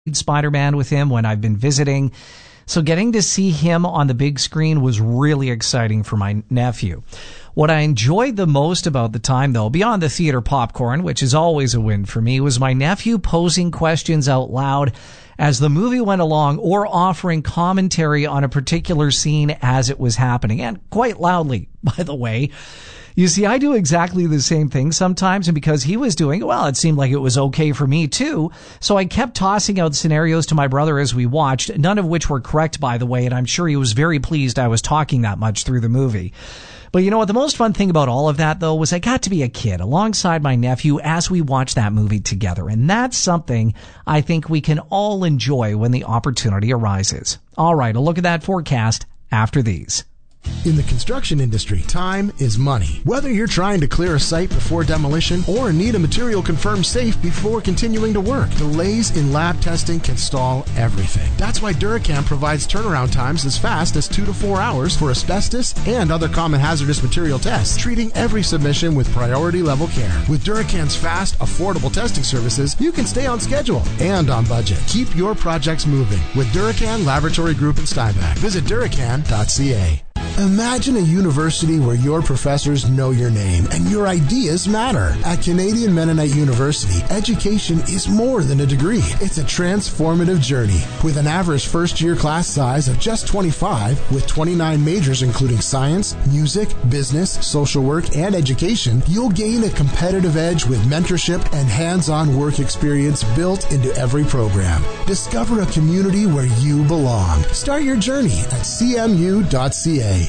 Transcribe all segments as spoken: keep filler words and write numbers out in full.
Spider-Man with him when I've been visiting. So getting to see him on the big screen was really exciting for my nephew. What I enjoyed the most about the time, though, beyond the theater popcorn, which is always a win for me, was my nephew posing questions out loud as the movie went along or offering commentary on a particular scene as it was happening, and quite loudly, by the way. You see, I do exactly the same thing sometimes, and because he was doing it, well, it seemed like it was okay for me too. So I kept tossing out scenarios to my brother as we watched, none of which were correct, by the way, and I'm sure he was very pleased I was talking that much through the movie. But you know what? The most fun thing about all of that, though, was I got to be a kid alongside my nephew as we watched that movie together. And that's something I think we can all enjoy when the opportunity arises. All right, a look at that forecast after these. In the construction industry, time is money. Whether you're trying to clear a site before demolition or need a material confirmed safe before continuing to work, delays in lab testing can stall everything. That's why Duracam provides turnaround times as fast as two to four hours for asbestos and other common hazardous material tests, treating every submission with priority level care. With Duracam's fast, affordable testing services, you can stay on schedule and on budget. Keep your projects moving with Duracan Laboratory Group in Steinbach. Visit Duracan dot c a. Imagine a university where your professors know your name and your ideas matter. At Canadian Mennonite University, education is more than a degree. It's a transformative journey. With an average first-year class size of just twenty-five, with twenty-nine majors including science, music, business, social work, and education, you'll gain a competitive edge with mentorship and hands-on work experience built into every program. Discover a community where you belong. Start your journey at c m u dot c a.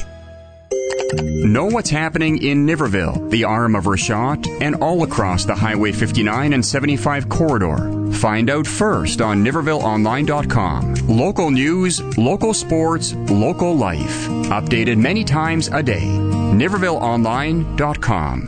Know what's happening in Niverville, the arm of Rashot, and all across the Highway fifty-nine and seventy-five corridor. Find out first on niverville online dot com. Local news, local sports, local life. Updated many times a day. niverville online dot com.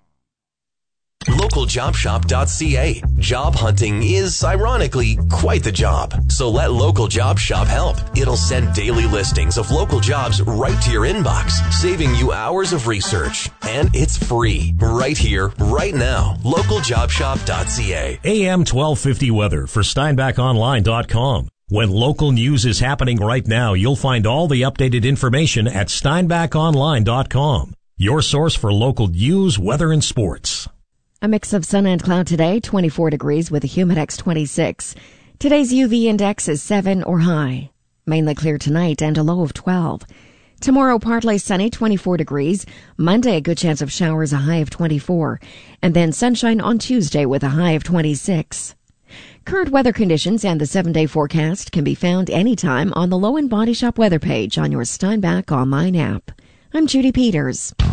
local job shop dot c a. Job hunting is, ironically, quite the job. So let Local Job Shop help. It'll send daily listings of local jobs right to your inbox, saving you hours of research. And it's free, right here, right now. local job shop dot c a. A M twelve fifty weather for steinbach online dot com. When local news is happening right now, you'll find all the updated information at steinbach online dot com. Your source for local news, weather, and sports. A mix of sun and cloud today, twenty-four degrees with a Humidex twenty-six. Today's U V index is seven or high. Mainly clear tonight and a low of twelve. Tomorrow, partly sunny, twenty-four degrees. Monday, a good chance of showers, a high of twenty-four. And then sunshine on Tuesday with a high of twenty-six. Current weather conditions and the seven-day forecast can be found anytime on the Low and Body Shop weather page on your Steinbach online app. I'm Judy Peters.